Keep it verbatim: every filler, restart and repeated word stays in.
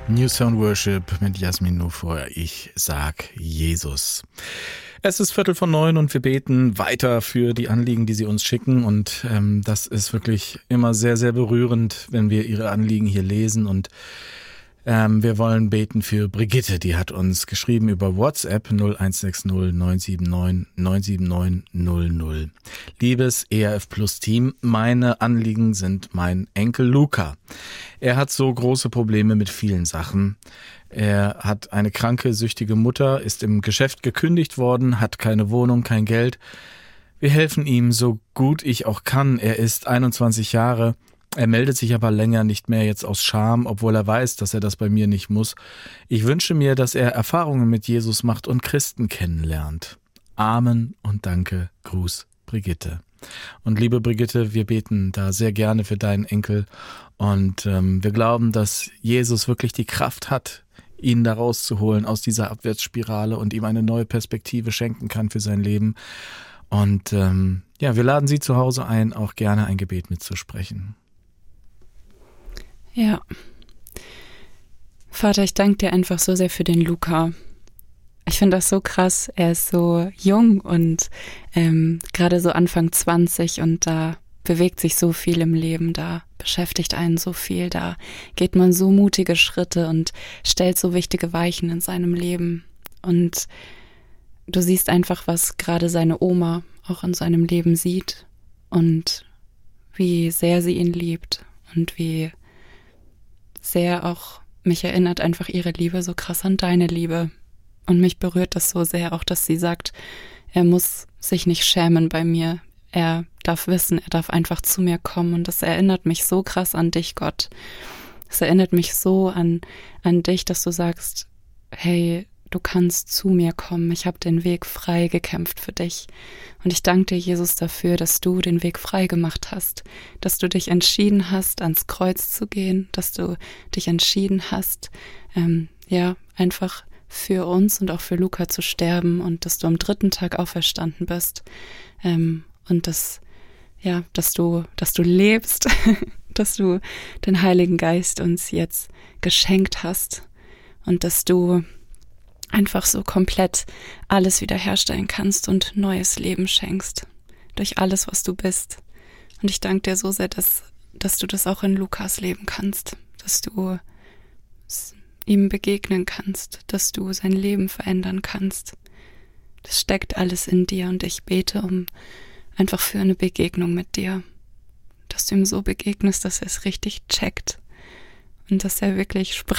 New Sound Worship mit Jasmin Nufur. Ich sag Jesus. Es ist Viertel von neun und wir beten weiter für die Anliegen, die Sie uns schicken. Und ähm, das ist wirklich immer sehr, sehr berührend, wenn wir Ihre Anliegen hier lesen. Und ähm, wir wollen beten für Brigitte. Die hat uns geschrieben über WhatsApp null eins sechs null neun sieben neun neun sieben neun null null. Liebes E R F Plus Team, meine Anliegen sind mein Enkel Luca. Er hat so große Probleme mit vielen Sachen. Er hat eine kranke, süchtige Mutter, ist im Geschäft gekündigt worden, hat keine Wohnung, kein Geld. Wir helfen ihm so gut ich auch kann. Er ist einundzwanzig Jahre. Er meldet sich aber länger nicht mehr jetzt aus Scham, obwohl er weiß, dass er das bei mir nicht muss. Ich wünsche mir, dass er Erfahrungen mit Jesus macht und Christen kennenlernt. Amen und danke. Gruß, Brigitte. Und liebe Brigitte, wir beten da sehr gerne für deinen Enkel und ähm, wir glauben, dass Jesus wirklich die Kraft hat, ihn da rauszuholen aus dieser Abwärtsspirale und ihm eine neue Perspektive schenken kann für sein Leben. Und ähm, ja, wir laden Sie zu Hause ein, auch gerne ein Gebet mitzusprechen. Ja. Vater, ich danke dir einfach so sehr für den Luca. Ich finde das so krass. Er ist so jung und ähm, gerade so Anfang zwanzig und da bewegt sich so viel im Leben, da beschäftigt einen so viel, da geht man so mutige Schritte und stellt so wichtige Weichen in seinem Leben. Und du siehst einfach, was gerade seine Oma auch in seinem Leben sieht und wie sehr sie ihn liebt und wie sehr auch mich erinnert einfach ihre Liebe so krass an deine Liebe. Und mich berührt das so sehr auch, dass sie sagt, er muss sich nicht schämen bei mir. Er darf wissen, er darf einfach zu mir kommen. Und das erinnert mich so krass an dich, Gott. Es erinnert mich so an, an dich, dass du sagst, hey, du kannst zu mir kommen. Ich habe den Weg frei gekämpft für dich. Und ich danke dir, Jesus, dafür, dass du den Weg frei gemacht hast. Dass du dich entschieden hast, ans Kreuz zu gehen. Dass du dich entschieden hast, ähm, ja, einfach für uns und auch für Luca zu sterben und dass du am dritten Tag auferstanden bist ähm, und dass, ja, dass du, dass du lebst, dass du den Heiligen Geist uns jetzt geschenkt hast und dass du einfach so komplett alles wiederherstellen kannst und neues Leben schenkst durch alles, was du bist. Und ich danke dir so sehr, dass, dass du das auch in Lukas Leben kannst, dass du ihm begegnen kannst, dass du sein Leben verändern kannst. Das steckt alles in dir und ich bete um einfach für eine Begegnung mit dir, dass du ihm so begegnest, dass er es richtig checkt und dass er wirklich